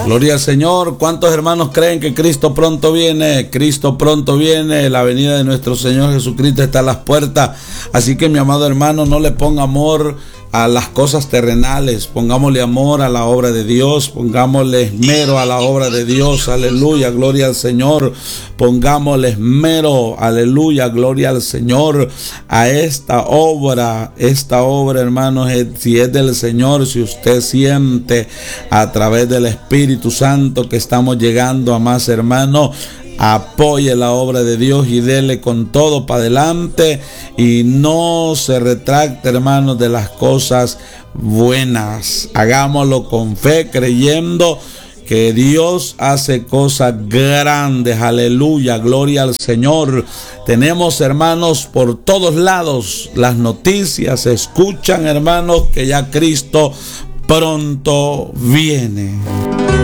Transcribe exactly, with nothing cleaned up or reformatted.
Gloria al Señor. ¿Cuántos hermanos creen que Cristo pronto viene? Cristo pronto viene. La venida de nuestro Señor Jesucristo está a las puertas. Así que, mi amado hermano, no le ponga amor a las cosas terrenales, pongámosle amor a la obra de Dios, pongámosle esmero a la obra de Dios, aleluya, gloria al Señor, pongámosle esmero, aleluya, gloria al Señor, a esta obra, esta obra, hermanos, si es del Señor, si usted siente a través del Espíritu Santo que estamos llegando a más hermanos, apoye la obra de Dios y dele con todo para adelante y no se retracte, hermanos, de las cosas buenas. Hagámoslo con fe, creyendo que Dios hace cosas grandes. Aleluya, gloria al Señor. Tenemos, hermanos, por todos lados las noticias. Se escuchan, hermanos, que ya Cristo pronto viene.